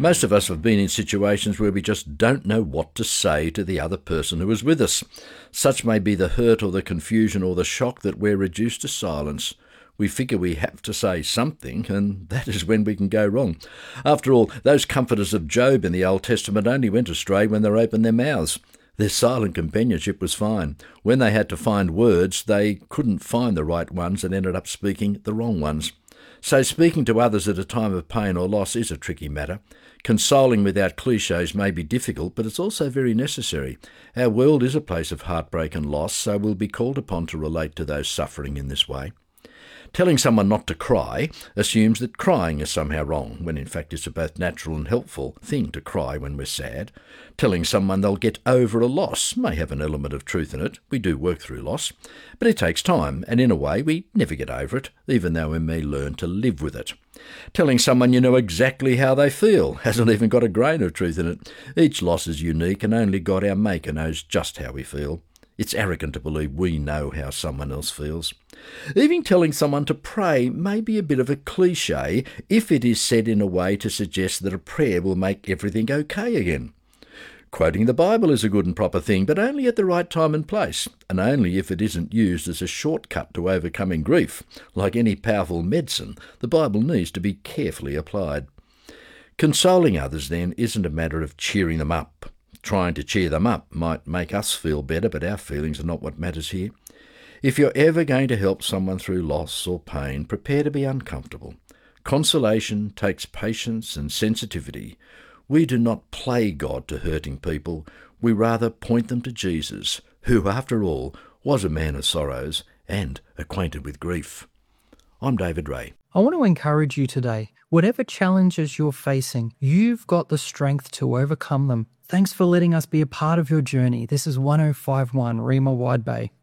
Most of us have been in situations where we just don't know what to say to the other person who is with us. Such may be the hurt or the confusion or the shock that we're reduced to silence. We figure we have to say something, and that is when we can go wrong. After all, those comforters of Job in the Old Testament only went astray when they opened their mouths. Their silent companionship was fine. When they had to find words, they couldn't find the right ones and ended up speaking the wrong ones. So speaking to others at a time of pain or loss is a tricky matter. Consoling without clichés may be difficult, but it's also very necessary. Our world is a place of heartbreak and loss, so we'll be called upon to relate to those suffering in this way. Telling someone not to cry assumes that crying is somehow wrong, when in fact it's a both natural and helpful thing to cry when we're sad. Telling someone they'll get over a loss may have an element of truth in it. We do work through loss, but it takes time, and in a way we never get over it, even though we may learn to live with it. Telling someone you know exactly how they feel hasn't even got a grain of truth in it. Each loss is unique, and only God our Maker knows just how we feel. It's arrogant to believe we know how someone else feels. Even telling someone to pray may be a bit of a cliche if it is said in a way to suggest that a prayer will make everything okay again. Quoting the Bible is a good and proper thing, but only at the right time and place, and only if it isn't used as a shortcut to overcoming grief. Like any powerful medicine, the Bible needs to be carefully applied. Consoling others, then, isn't a matter of cheering them up. Trying to cheer them up might make us feel better, but our feelings are not what matters here. If you're ever going to help someone through loss or pain, prepare to be uncomfortable. Consolation takes patience and sensitivity. We do not play God to hurting people. We rather point them to Jesus, who, after all, was a man of sorrows and acquainted with grief. I'm David Ray. I want to encourage you today. Whatever challenges you're facing, you've got the strength to overcome them. Thanks for letting us be a part of your journey. This is 1051 Rima Wide Bay.